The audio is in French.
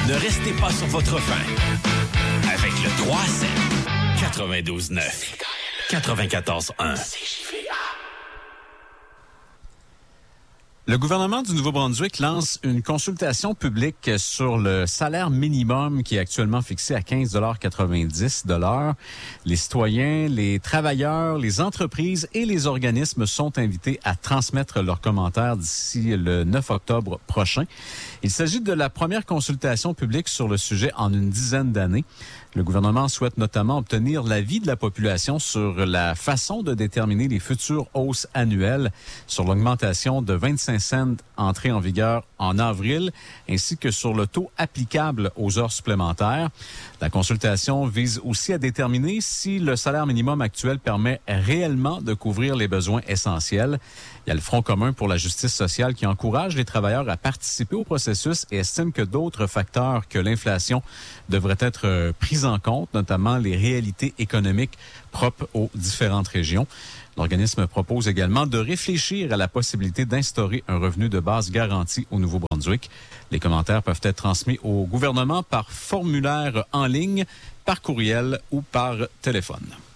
Ne restez pas sur votre faim. Avec le 3-7, 92-9, 94-1. Le gouvernement du Nouveau-Brunswick lance une consultation publique sur le salaire minimum qui est actuellement fixé à 15,90 $ de l'heure. Les citoyens, les travailleurs, les entreprises et les organismes sont invités à transmettre leurs commentaires d'ici le 9 octobre prochain. Il s'agit de la première consultation publique sur le sujet en une dizaine d'années. Le gouvernement souhaite notamment obtenir l'avis de la population sur la façon de déterminer les futures hausses annuelles, sur l'augmentation de 25 cents entrée en vigueur en avril, ainsi que sur le taux applicable aux heures supplémentaires. La consultation vise aussi à déterminer si le salaire minimum actuel permet réellement de couvrir les besoins essentiels. Il y a le Front commun pour la justice sociale qui encourage les travailleurs à participer au processus et estime que d'autres facteurs que l'inflation devraient être pris en compte, notamment les réalités économiques propres aux différentes régions. L'organisme propose également de réfléchir à la possibilité d'instaurer un revenu de base garanti au Nouveau-Brunswick. Les commentaires peuvent être transmis au gouvernement par formulaire en ligne, par courriel ou par téléphone.